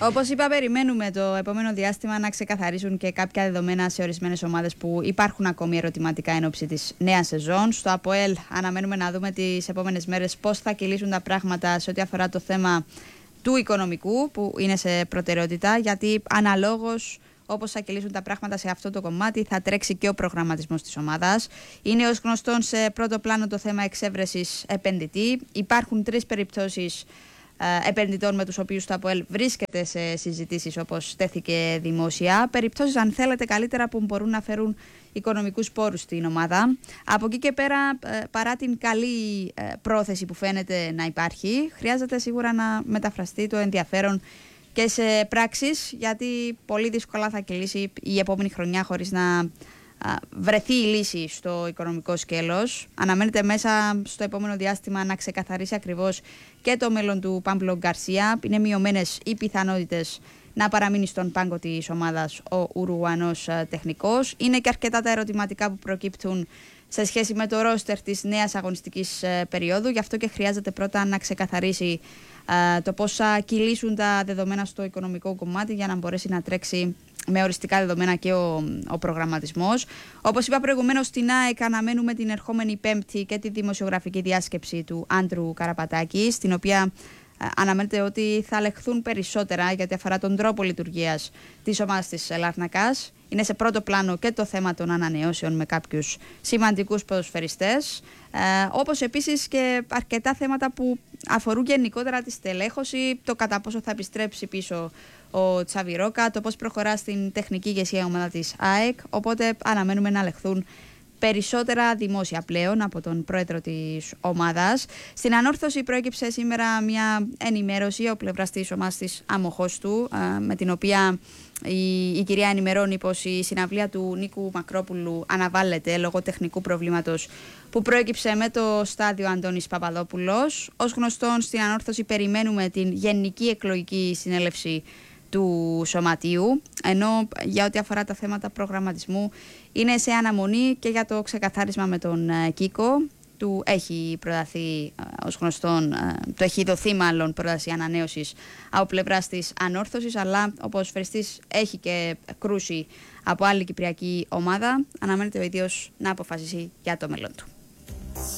Όπως είπα, περιμένουμε το επόμενο διάστημα να ξεκαθαρίσουν και κάποια δεδομένα σε ορισμένες ομάδες που υπάρχουν ακόμη ερωτηματικά εν ώψη της νέας σεζόν. Στο ΑΠΟΕΛ αναμένουμε να δούμε τις επόμενες μέρες πώς θα κυλήσουν τα πράγματα σε ό,τι αφορά το θέμα του οικονομικού, που είναι σε προτεραιότητα, γιατί αναλόγως όπως θα κυλήσουν τα πράγματα σε αυτό το κομμάτι, θα τρέξει και ο προγραμματισμός της ομάδας. Είναι ως γνωστόν σε πρώτο πλάνο το θέμα εξέβρεσης επενδυτή. Υπάρχουν 3 περιπτώσεις επενδυτών με τους οποίους το ΑΠΟΕΛ βρίσκεται σε συζητήσεις, όπως τέθηκε δημόσια. Περιπτώσεις, αν θέλετε, καλύτερα, που μπορούν να φέρουν οικονομικούς πόρους στην ομάδα. Από εκεί και πέρα, παρά την καλή πρόθεση που φαίνεται να υπάρχει, χρειάζεται σίγουρα να μεταφραστεί το ενδιαφέρον και σε πράξεις, γιατί πολύ δύσκολα θα κυλήσει η επόμενη χρονιά χωρίς να βρεθεί η λύση στο οικονομικό σκέλος. Αναμένεται μέσα στο επόμενο διάστημα να ξεκαθαρίσει ακριβώς και το μέλλον του Πάμπλο Γκαρσία. Είναι μειωμένες οι πιθανότητες να παραμείνει στον πάγκο της ομάδας ο Ουρουγουανός τεχνικός. Είναι και αρκετά τα ερωτηματικά που προκύπτουν σε σχέση με το ρόστερ της νέας αγωνιστικής περίοδου. Γι' αυτό και χρειάζεται πρώτα να ξεκαθαρίσει το πώς θα κυλήσουν τα δεδομένα στο οικονομικό κομμάτι, για να μπορέσει να τρέξει με οριστικά δεδομένα και ο προγραμματισμός. Όπως είπα προηγουμένως, στην ΑΕΚ αναμένουμε την ερχόμενη Πέμπτη και τη δημοσιογραφική διάσκεψη του Άντρου Καραπατάκη, στην οποία αναμένεται ότι θα λεχθούν περισσότερα γιατί αφορά τον τρόπο λειτουργίας της ομάδας της Λάρνακας. Είναι σε πρώτο πλάνο και το θέμα των ανανεώσεων με κάποιους σημαντικούς ποδοσφαιριστές, όπως επίσης και αρκετά θέματα που αφορούν γενικότερα τη στελέχωση, το κατά πόσο θα επιστρέψει πίσω ο Τσάβι Ρόκα, το πώς προχωρά στην τεχνική ηγεσία η ομάδα της ΑΕΚ. Οπότε αναμένουμε να λεχθούν περισσότερα δημόσια πλέον από τον πρόεδρο της ομάδας. Στην ανόρθωση προέκυψε σήμερα μια ενημέρωση από πλευράς της ομάδας της Αμοχώστου, με την οποία η κυρία ενημερώνει πως η συναυλία του Νίκου Μακρόπουλου αναβάλλεται λόγω τεχνικού προβλήματος που προέκυψε με το στάδιο Αντώνης Παπαδόπουλος. Ως γνωστόν, στην ανόρθωση περιμένουμε την Γενική Εκλογική Συνέλευση του Σωματείου, ενώ για ό,τι αφορά τα θέματα προγραμματισμού είναι σε αναμονή και για το ξεκαθάρισμα με τον Κίκο. Του έχει προταθεί, ως γνωστόν, του έχει δοθεί μάλλον πρόταση ανανέωσης από πλευράς της ανόρθωσης, αλλά ο ποδοσφαιριστής έχει και κρούσει από άλλη κυπριακή ομάδα. Αναμένεται ο ίδιος να αποφασίσει για το μέλλον του.